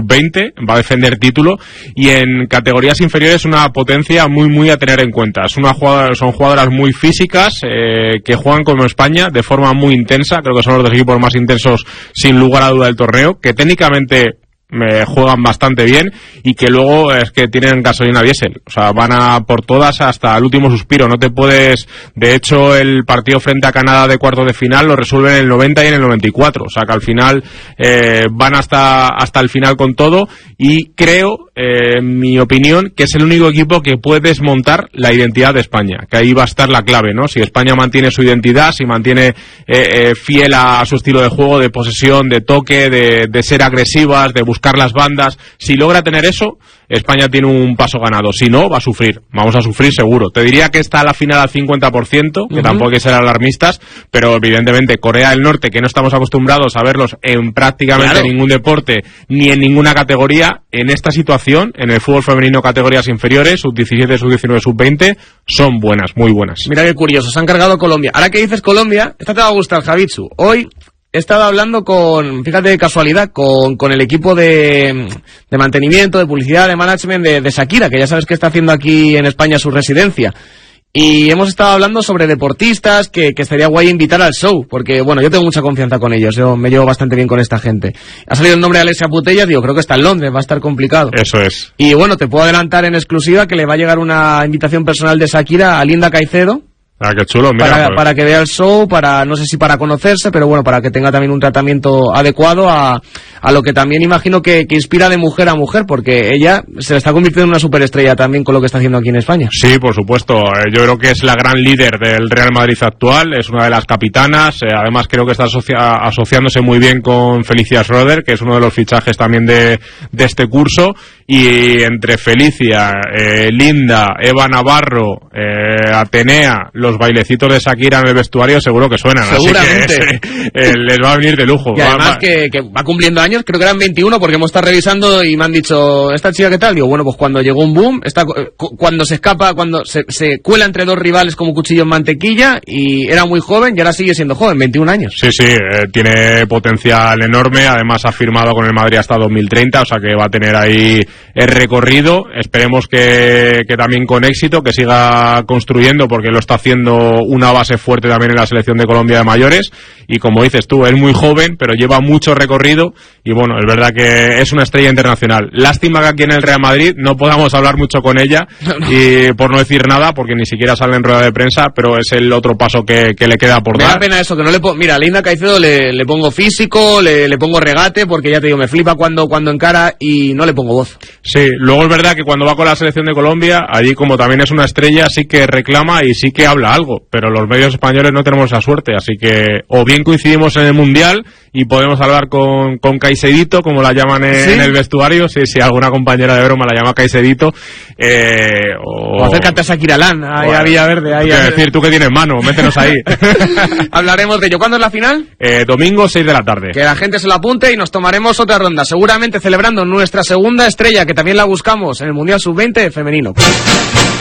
sub-20, va a defender título, y en categorías inferiores una potencia muy a tener en cuenta. Son jugadoras muy físicas, que juegan como España de forma muy intensa. Creo que son los dos equipos más intensos sin lugar a duda del torneo, que técnicamente juegan bastante bien, y que luego es que tienen gasolina diésel, o sea, van a por todas hasta el último suspiro. No te puedes, de hecho el partido frente a Canadá de cuartos de final lo resuelven en el 90 y en el 94, o sea que al final van hasta el final con todo, y creo, en mi opinión, que es el único equipo que puede desmontar la identidad de España, que ahí va a estar la clave, ¿no? Si España mantiene su identidad, si mantiene fiel a su estilo de juego, de posesión, de toque, de ser agresivas, de buscar las bandas, si logra tener eso, España tiene un paso ganado. Si no, va a sufrir, vamos a sufrir seguro. Te diría que está a la final al 50%, que tampoco hay que ser alarmistas, pero evidentemente Corea del Norte, que no estamos acostumbrados a verlos en prácticamente ningún deporte, ni en ninguna categoría, en esta situación, en el fútbol femenino categorías inferiores, sub-17, sub-19, sub-20, son buenas, muy buenas. Mira qué curioso, se han cargado Colombia. Ahora que dices Colombia, esta te va a gustar, Javitsu. Hoy he estado hablando fíjate de casualidad, con el equipo de mantenimiento, de publicidad, de management de Shakira, que ya sabes que está haciendo aquí en España su residencia. Y hemos estado hablando sobre deportistas que estaría guay invitar al show, porque bueno, yo tengo mucha confianza con ellos, yo me llevo bastante bien con esta gente. Ha salido el nombre de Alessia Putellas, digo, creo que está en Londres, va a estar complicado. Eso es. Y bueno, te puedo adelantar en exclusiva que le va a llegar una invitación personal de Shakira a Linda Caicedo. Ah, qué chulo, mira, para que vea el show, no sé si para conocerse, pero bueno, para que tenga también un tratamiento adecuado a lo que también imagino que inspira de mujer a mujer, porque ella se está convirtiendo en una superestrella también con lo que está haciendo aquí en España. Sí, por supuesto, yo creo que es la gran líder del Real Madrid actual, es una de las capitanas, además creo que está asociándose muy bien con Felicia Schroeder, que es uno de los fichajes también de este curso, y entre Felicia, Linda, Eva Navarro, Atenea, los bailecitos de Shakira en el vestuario seguro que suenan. Seguramente. Así que les va a venir de lujo. Y además que va cumpliendo años, creo que eran 21, porque hemos estado revisando y me han dicho, ¿esta chica qué tal? Digo, bueno, pues cuando llegó un boom, cuando se escapa, cuando se cuela entre dos rivales como cuchillo en mantequilla, y era muy joven y ahora sigue siendo joven, 21 años. Sí, tiene potencial enorme, además ha firmado con el Madrid hasta 2030, o sea que va a tener ahí el recorrido, esperemos que también con éxito, que siga construyendo, porque lo está haciendo una base fuerte también en la selección de Colombia de mayores, y como dices tú, es muy joven pero lleva mucho recorrido, y bueno, es verdad que es una estrella internacional. Lástima que aquí en el Real Madrid no podamos hablar mucho con ella, y por no decir nada, porque ni siquiera sale en rueda de prensa, pero es el otro paso que le queda por dar. Me da pena eso, que no le mira, a Linda Caicedo le pongo físico, le pongo regate, porque ya te digo, me flipa cuando encara, y no le pongo voz. Sí, luego es verdad que cuando va con la selección de Colombia, allí como también es una estrella, sí que reclama y sí que habla algo, pero los medios españoles no tenemos esa suerte, así que o bien coincidimos en el Mundial y podemos hablar con Caisedito, como la llaman en el vestuario, si alguna compañera de broma la llama Caisedito, o acércate a Shakira Lan, ahí a Villaverde. Es decir, tú que tienes mano, métenos ahí. Hablaremos de ello. ¿Cuándo es la final? Domingo 6 de la tarde. Que la gente se lo apunte y nos tomaremos otra ronda, seguramente celebrando nuestra segunda estrella, que también la buscamos en el Mundial Sub-20 femenino.